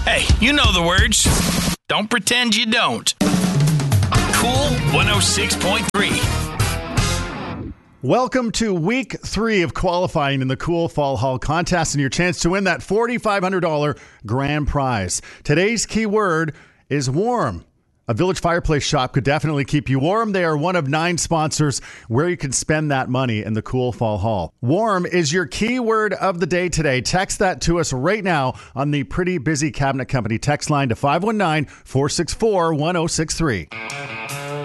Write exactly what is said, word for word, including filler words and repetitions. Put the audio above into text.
Hey, you know the words. Don't pretend you don't. Cool one oh six point three. Welcome to week three of qualifying in the Cool Fall Hall contest and your chance to win that four thousand five hundred dollars grand prize. Today's key word is warm. A Village Fireplace shop could definitely keep you warm. They are one of nine sponsors where you can spend that money in the Cool Fall Hall. Warm is your key word of the day today. Text that to us right now on the Pretty Busy Cabinet Company text line to five one nine, four six four, one oh six three.